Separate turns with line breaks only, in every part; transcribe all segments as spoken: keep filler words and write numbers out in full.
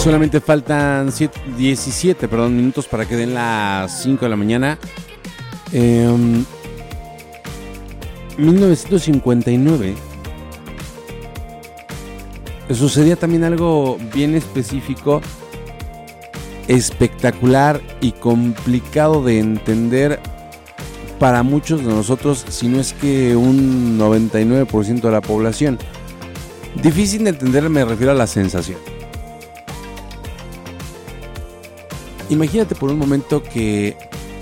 Solamente faltan siete, diecisiete perdón, minutos para que den las cinco de la mañana. Eh, mil novecientos cincuenta y nueve sucedía también algo bien específico, espectacular y complicado de entender para muchos de nosotros, si no es que un noventa y nueve por ciento de la población. Difícil de entender, me refiero a la sensación. Imagínate por un momento que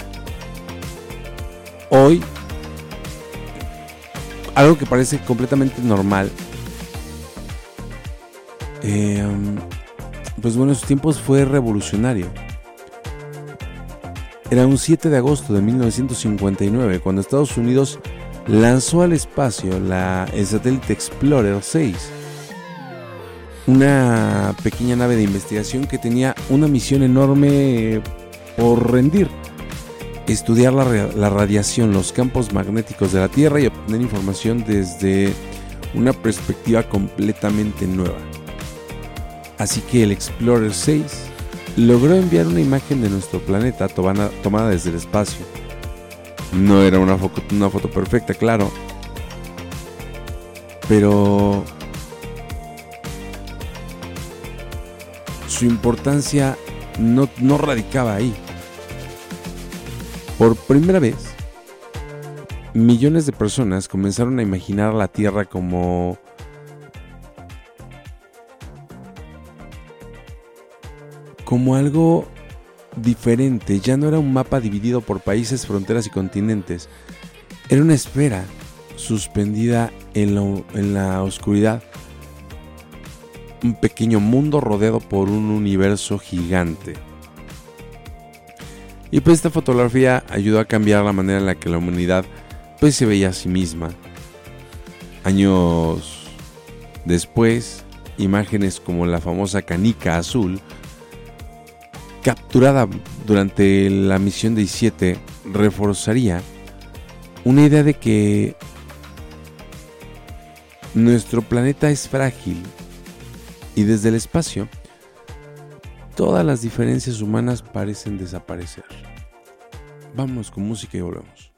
hoy algo que parece completamente normal, eh, pues bueno, en esos tiempos fue revolucionario. Era un siete de agosto de mil novecientos cincuenta y nueve cuando Estados Unidos lanzó al espacio la, el satélite Explorer seis, una pequeña nave de investigación que tenía una misión enorme por rendir: estudiar la, la radiación, los campos magnéticos de la Tierra y obtener información desde una perspectiva completamente nueva. Así que el Explorer seis logró enviar una imagen de nuestro planeta tomada, tomada desde el espacio. No era una foto, una foto perfecta, claro, pero su importancia no, no radicaba ahí. Por primera vez, millones de personas comenzaron a imaginar la Tierra como como algo diferente. Ya no era un mapa dividido por países, fronteras y continentes. Era una esfera suspendida en, lo, en la oscuridad. Un pequeño mundo rodeado por un universo gigante. Y pues esta fotografía ayudó a cambiar la manera en la que la humanidad pues se veía a sí misma. Años después, imágenes como la famosa canica azul, capturada durante la misión diecisiete, reforzaría una idea de que nuestro planeta es frágil y desde el espacio todas las diferencias humanas parecen desaparecer. Vamos con música y volvemos.